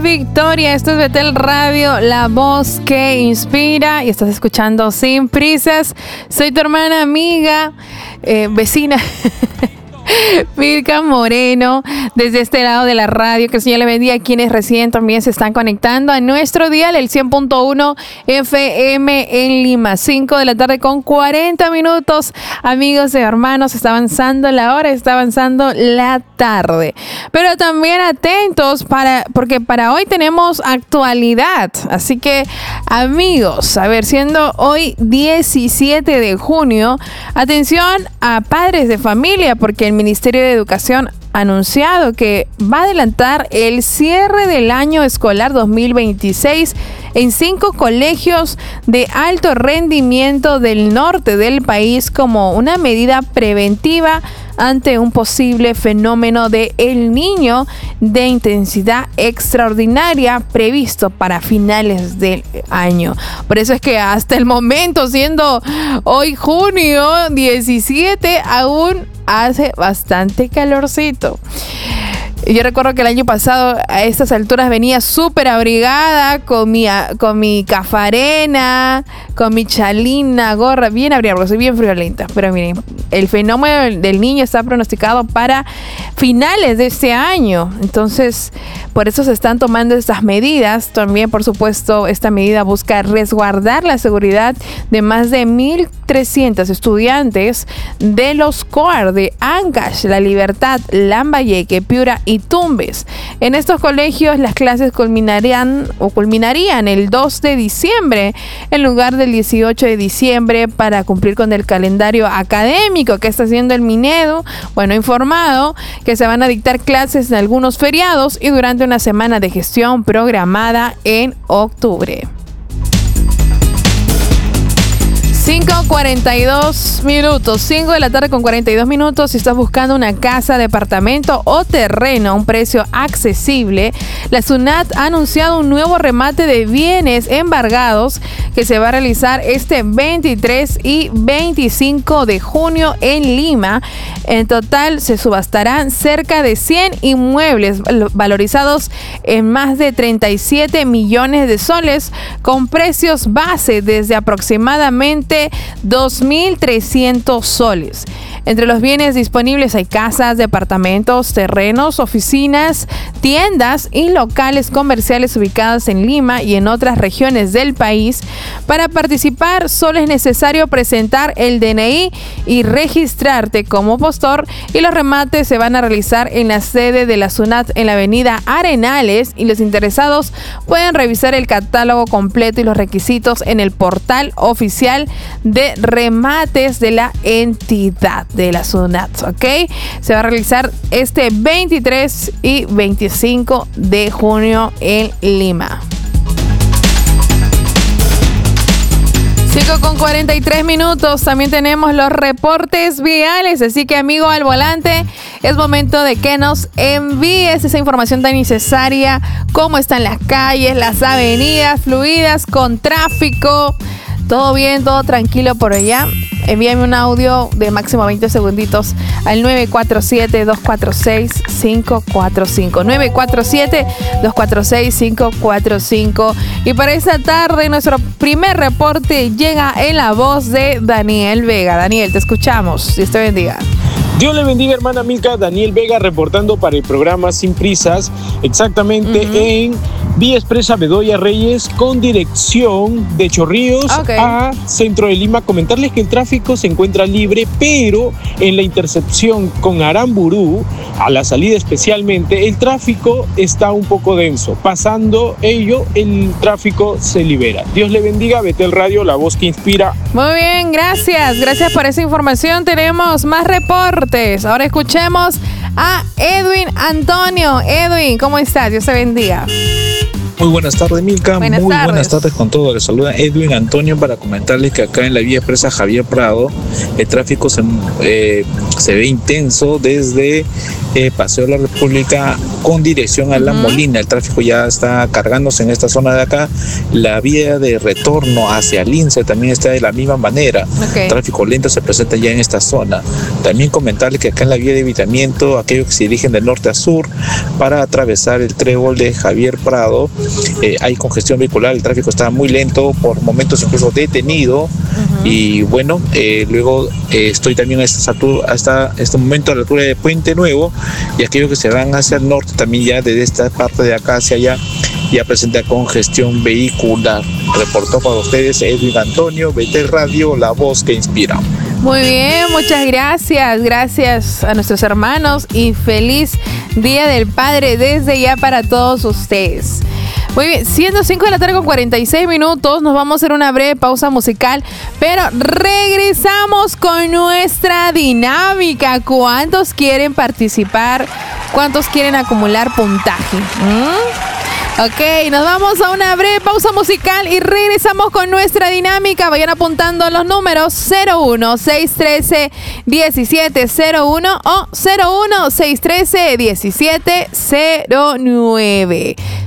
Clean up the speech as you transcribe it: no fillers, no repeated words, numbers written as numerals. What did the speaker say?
Victoria, esto es Betel Radio, la voz que inspira, y estás escuchando Sin Prisas. Soy tu hermana, amiga, vecina Milka Moreno, desde este lado de la radio. Que el Señor le bendiga a quienes recién también se están conectando a nuestro dial, el 100.1 FM en Lima. 5 de la tarde con 40 minutos. Amigos y hermanos, está avanzando la hora, está avanzando la tarde. Pero también atentos porque para hoy tenemos actualidad. Así que, amigos, a ver, siendo hoy 17 de junio, atención a padres de familia, porque el Ministerio de Educación ha anunciado que va a adelantar el cierre del año escolar 2026 en 5 colegios de alto rendimiento del norte del país como una medida preventiva ante un posible fenómeno de El Niño de intensidad extraordinaria previsto para finales del año. Por eso es que hasta el momento, siendo hoy junio 17, aún hace bastante calorcito. Yo recuerdo que el año pasado a estas alturas venía súper abrigada con mi cafarena, con mi chalina, gorra, bien abrigada porque soy bien friolenta. Pero miren, el fenómeno del niño está pronosticado para finales de este año. Entonces, por eso se están tomando estas medidas. También, por supuesto, esta medida busca resguardar la seguridad de más de 1,300 estudiantes de los COAR de Ancash, La Libertad, Lambayeque, Piura y Tumbes. En estos colegios las clases culminarían el 2 de diciembre en lugar del 18 de diciembre para cumplir con el calendario académico que está haciendo el Minedu. Bueno, informado que se van a dictar clases en algunos feriados y durante una semana de gestión programada en octubre. 5:42 minutos, 5 de la tarde con 42 minutos. Si estás buscando una casa, departamento o terreno a un precio accesible, la SUNAT ha anunciado un nuevo remate de bienes embargados que se va a realizar este 23 y 25 de junio en Lima. En total se subastarán cerca de 100 inmuebles valorizados en más de 37 millones de soles con precios base desde aproximadamente 2.300 soles. Entre los bienes disponibles hay casas, departamentos, terrenos, oficinas, tiendas y locales comerciales ubicados en Lima y en otras regiones del país. Para participar solo es necesario presentar el DNI y registrarte como postor, y los remates se van a realizar en la sede de la SUNAT en la avenida Arenales, y los interesados pueden revisar el catálogo completo y los requisitos en el portal oficial de remates de la entidad de la SUNAT, ¿ok? Se va a realizar este 23 y 25 de junio en Lima. 5:43 minutos. También tenemos los reportes viales, así que, amigo al volante, es momento de que nos envíes esa información tan necesaria. Cómo están las calles, las avenidas fluidas con tráfico. ¿Todo bien? ¿Todo tranquilo por allá? Envíame un audio de máximo 20 segunditos al 947-246-545. 947-246-545. Y para esta tarde, nuestro primer reporte llega en la voz de Daniel Vega. Daniel, te escuchamos. Dios te bendiga. Dios le bendiga, hermana Milka. Daniel Vega reportando para el programa Sin Prisas, exactamente en Vía Expresa Bedoya Reyes, con dirección de Chorrillos a Centro de Lima. Comentarles que el tráfico se encuentra libre, pero en la intercepción con Aramburú, a la salida especialmente, el tráfico está un poco denso. Pasando ello, el tráfico se libera. Dios le bendiga. Betel Radio, la voz que inspira. Muy bien, gracias. Gracias por esa información. Tenemos más reportes. Ahora escuchemos a Edwin Antonio. Edwin, ¿cómo estás? Dios te bendiga. Muy buenas tardes, Milka. Buenas tardes con todo. Les saluda Edwin Antonio para comentarles que acá en la vía expresa Javier Prado el tráfico se ve intenso desde Paseo de la República con dirección a La Molina. El tráfico ya está cargándose en esta zona de acá. La vía de retorno hacia Lince también está de la misma manera. Tráfico lento se presenta ya en esta zona. También comentarles que acá en la vía de evitamiento, aquellos que se dirigen de norte a sur para atravesar el trébol de Javier Prado, hay congestión vehicular, el tráfico está muy lento, por momentos incluso detenido. Y bueno, luego estoy también hasta este momento a la altura de Puente Nuevo, y aquellos que se van hacia el norte también ya desde esta parte de acá hacia allá ya presenta congestión vehicular. Reportó para ustedes Edwin Antonio, BT Radio, la voz que inspira. Muy bien, muchas gracias. Gracias a nuestros hermanos y feliz Día del Padre desde ya para todos ustedes. Muy bien, siendo 5 de la tarde con 46 minutos, nos vamos a hacer una breve pausa musical, pero regresamos con nuestra dinámica. ¿Cuántos quieren participar? ¿Cuántos quieren acumular puntaje? Ok, nos vamos a una breve pausa musical y regresamos con nuestra dinámica. Vayan apuntando los números 01-613-1701 o 01-613-1709.